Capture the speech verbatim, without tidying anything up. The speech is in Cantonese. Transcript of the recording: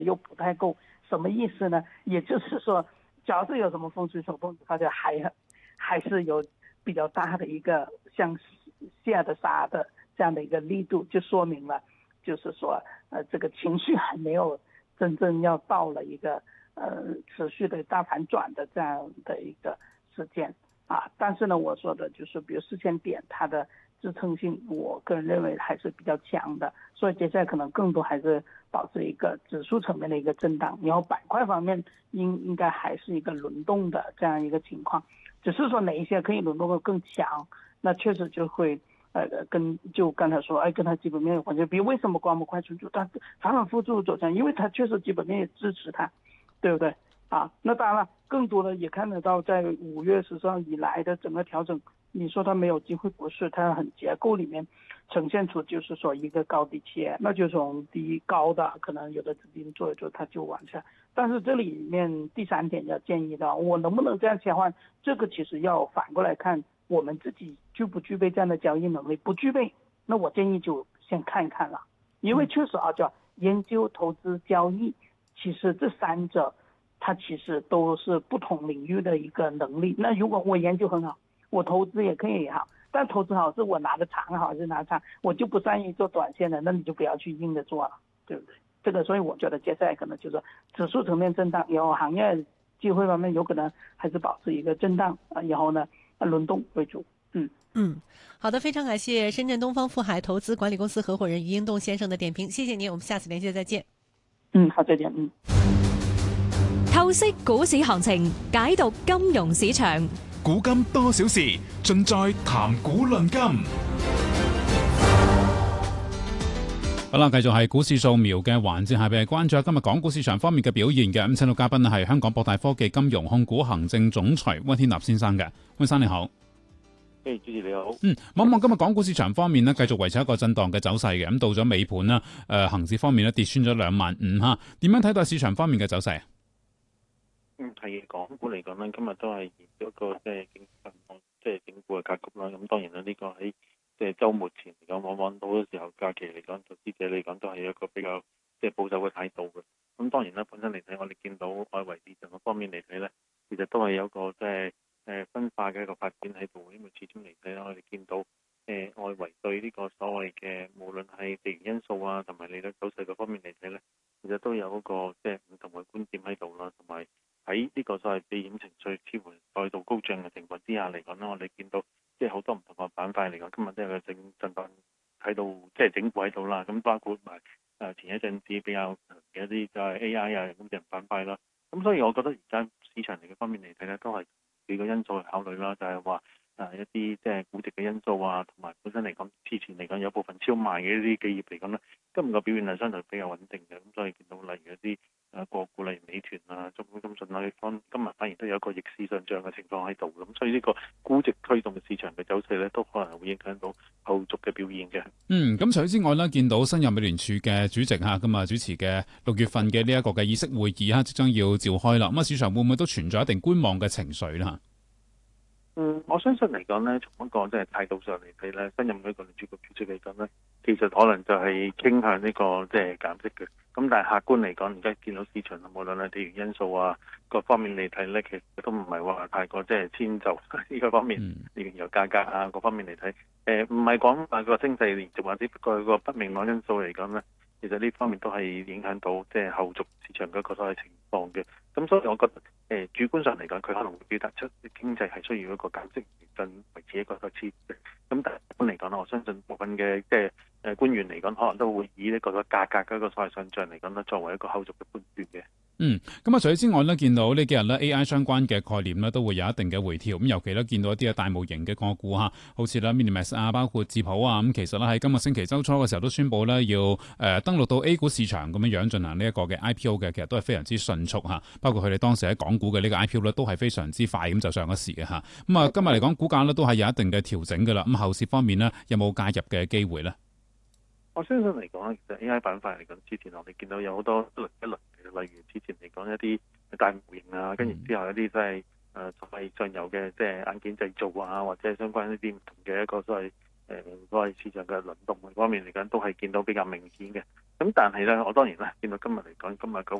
又不太够，什么意思呢？也就是说，假设有什么风吹草动，它就还还是有比较大的一个像下的沙的这样的一个力度，就说明了，就是说，呃，这个情绪还没有真正要到了一个呃持续的大反转的这样的一个事件啊。但是呢，我说的就是，比如四千点它的支撑性，我个人认为还是比较强的，所以接下来可能更多还是保持一个指数层面的一个震荡，然后板块方面应应该还是一个轮动的这样一个情况，只是说哪一些可以轮动的更强，那确实就会呃跟就刚才说，哎，跟它基本面有关系。比如为什么光伏快速就它反反复复走强，因为它确实基本面也支持它，对不对？啊，那当然了，更多的也看得到，在五月十号以来的整个调整，你说它没有机会，不是，它很结构里面呈现出就是说一个高低切，那就从低高的可能有的资金做一做，它就往下。但是这里面第三点要建议的，我能不能这样切换，这个其实要反过来看我们自己具不具备这样的交易能力，不具备，那我建议就先看一看了，因为确实啊，叫研究、投资、交易，其实这三者。它其实都是不同领域的一个能力。那如果我研究很好，我投资也可以也好，但投资好是我拿的长好还是拿长，我就不善于做短线的，那你就不要去硬的做了，对不对？这个所以我觉得接下来可能就是指数层面震荡，然后行业机会方面有可能还是保持一个震荡，然后呢轮动为主。嗯嗯，好的，非常感谢深圳东方富海投资管理公司合伙人于英栋先生的点评，谢谢您，我们下次连线再见。 嗯，好，再见。嗯。 透析股市行情，解讀金融市場， 古今多少事，盡在談股論金。好啦，繼續係股市掃描嘅環節，下邊係關注下今日港股市場方面嘅表現嘅。咁請到嘉賓係香港博大科技金融控股行政總裁溫天納先生嘅。溫生你好。 誒，主持你好。 嗯，望一望今日港股市場方面呢，繼續維持一個震盪嘅走勢嘅。咁到咗尾盤啦，誒、呃，恒指方面呢跌穿咗兩萬五嚇。點樣睇到市場方面嘅走勢？ 嗯，係港股嚟講咧，今日都係延續一個即係整即係整固嘅格局啦。咁當然啦，呢個喺即係週末前嚟講，往往到嘅時候假期嚟講，投資者嚟講都係一個比較即係保守嘅態度嘅。咁當然啦，本身嚟睇，我哋見到外圍市場嗰方面嚟睇咧，其實都係有個即係誒分化嘅一個發展喺度。因為始終嚟睇啦，我哋見到誒、呃、外圍對呢個所謂嘅無論係地緣因素啊，同埋利率走勢嗰方面嚟睇咧，其實都有嗰個即係唔同嘅觀點喺度啦，同埋喺呢個所謂避險情緒似乎再度高漲嘅情況之下嚟講咧，我哋見到即係好多唔同嘅板塊嚟講，今日都有個整震盪喺度，即係整固喺度啦。咁包括埋誒前一陣子比較強嘅一啲就係 A I 啊咁嘅板塊啦。咁所以我覺得而家市場嚟嘅方面嚟睇咧，都係幾個因素去考慮啦，就係話誒一啲即係估值嘅因素啊，同埋本身嚟講之前嚟講有部分超賣嘅一啲企業嚟講咧，今日個表現係相對比較穩定嘅。咁所以見到例如一啲誒個股例如美團啊、中國金信啊，方今日反而都有一個逆市上漲嘅情況喺度。咁所以呢個估值推動嘅市場嘅走勢咧，都可能會影響到後續嘅表現嘅。 嗯，咁除此之外呢，見到新任美聯儲嘅主席嚇咁啊主持嘅六月份嘅呢一個嘅議息會議嚇，即將要召開啦。咁啊，市場會唔會都存在一定觀望嘅情緒咧？ 嗯，我相信嚟講咧，從一個即係態度上嚟睇咧，新任嘅一個聯儲局主席嚟講咧，其實可能就係傾向呢、這個即係減息嘅。咁但係客觀嚟講，而家見到市場無論係地緣因素啊各方面嚟睇咧，其實都唔係話太過即係遷就呢個方面，原油價格啊各方面嚟睇，誒唔係講話個經濟連續或者不過個不明朗因素嚟講咧，其實呢方面都係影響到即係後續市場嘅一個所謂情況嘅。咁所以我覺得誒、呃、主觀上嚟講，佢可能會表達出經濟係需要一個減息原振維持一個個持續。咁但係一般嚟講咧，我相信部分嘅即係誒官員嚟講，可能都會以呢個個價格嘅一個所謂上漲嚟講咧，作為一個後續嘅判斷嘅。 嗯，咁啊，除此之外咧，見到呢幾日咧 A I 相關嘅概念咧都會有一定嘅回調。咁尤其咧見到一啲嘅大模型嘅個股嚇，好似咧 Minimax 啊，包括智普啊，咁其實咧喺今個星期週初嘅時候都宣布咧要誒、呃、登陸到 A 股市場咁樣樣進行呢一個嘅 I P O 嘅，其實都係非常之迅速嚇。包括佢哋當時喺港股嘅呢個 I P O 咧都係非常之快咁就上咗市嘅嚇。咁啊，今日嚟講股價咧都係有一定嘅調整㗎啦。咁後市方面呢，有冇介入嘅機會咧？ 我相信嚟講，其實 A I 板塊嚟講，之前我哋見到有好多一輪一輪嘅，例如之前嚟講一啲大模型啊，跟住之後一啲即係誒所謂上游嘅即係硬件製造啊，或者相關一啲唔同嘅一個所謂誒、呃、所謂市場嘅輪動方面嚟講，都係見到比較明顯嘅。 咁但係咧，我當然啦，見到今日嚟講，今日個